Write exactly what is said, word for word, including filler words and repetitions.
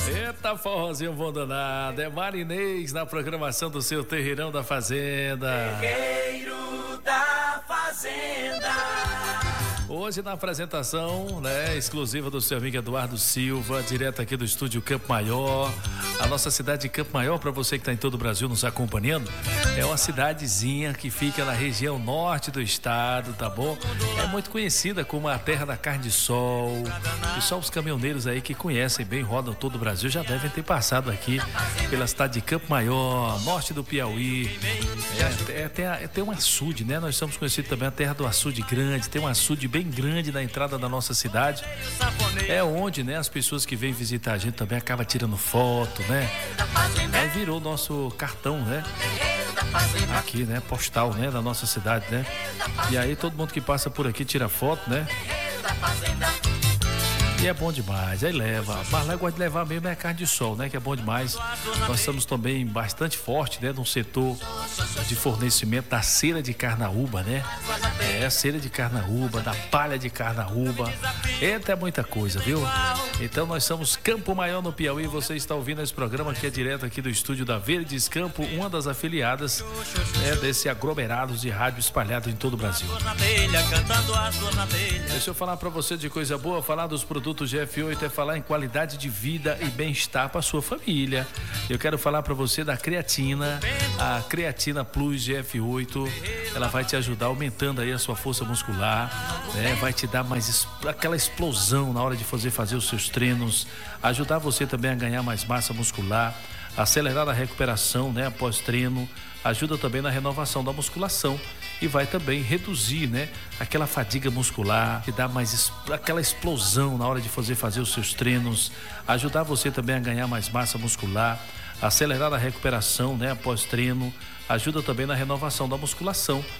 Eita, forrozinho bom danado. É Marinês na programação do seu Terreirão da Fazenda. Terreiro da Fazenda. Hoje na apresentação, né, exclusiva do seu amigo Eduardo Silva, direto aqui do estúdio Campo Maior. A nossa cidade de Campo Maior, para você que está em todo o Brasil nos acompanhando, é uma cidadezinha que fica na região norte do estado, tá bom? É muito conhecida como a terra da carne de sol. E só os caminhoneiros aí que conhecem bem, rodam todo o Brasil, já devem ter passado aqui pela cidade de Campo Maior, norte do Piauí. É, é, tem, a, tem um açude, né? Nós somos conhecidos também a terra do açude grande, tem um açude bem grande na entrada da nossa cidade. É onde, né, as pessoas que vêm visitar a gente também acabam tirando foto, né? Aí virou nosso cartão, né? Aqui, né? Postal, né? Da nossa cidade, né? E aí todo mundo que passa por aqui tira foto, né? E é bom demais, aí leva. Mas lá eu gosto de levar mesmo é carne de sol, né? Que é bom demais. Nós estamos também bastante forte, né? No setor de fornecimento da cera de carnaúba, né? É, a cera de carnaúba, da palha de carnaúba. Eita, é muita coisa, viu? Então nós somos Campo Maior no Piauí. Você está ouvindo esse programa que é direto aqui do estúdio da Verdes Campo, uma das afiliadas, né, desse aglomerados de rádio espalhado em todo o Brasil. Deixa eu falar pra você de coisa boa, falar dos produtos G F oito é falar em qualidade de vida e bem-estar para sua família. Eu quero falar para você da creatina, a Creatina Plus G F oito. Ela vai te ajudar aumentando aí a sua força muscular, né? Vai te dar mais aquela explosão na hora de fazer fazer os seus treinos, ajudar você também a ganhar mais massa muscular, acelerar a recuperação, né, após treino, ajuda também na renovação da musculação e vai também reduzir, né, aquela fadiga muscular, que dá mais aquela explosão na hora de fazer fazer os seus treinos, ajudar você também a ganhar mais massa muscular, acelerar a recuperação, né, após treino, ajuda também na renovação da musculação